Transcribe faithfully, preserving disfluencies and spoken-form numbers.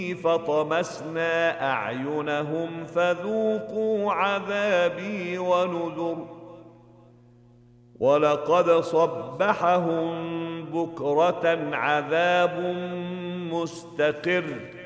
فطمسنا أعينهم فذوقوا عذابي ونذر ولقد صبحهم بكرة عذاب مستقر